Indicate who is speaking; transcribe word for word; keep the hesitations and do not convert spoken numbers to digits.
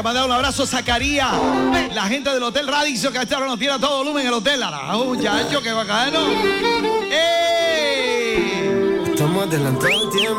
Speaker 1: mandar un abrazo a Zacarías, la gente del Hotel Radisson, que a esta hora nos tiene a todo volumen en el hotel. ¡Oh, muchacho, qué bacano! ¡Ey!
Speaker 2: Estamos adelantados al tiempo.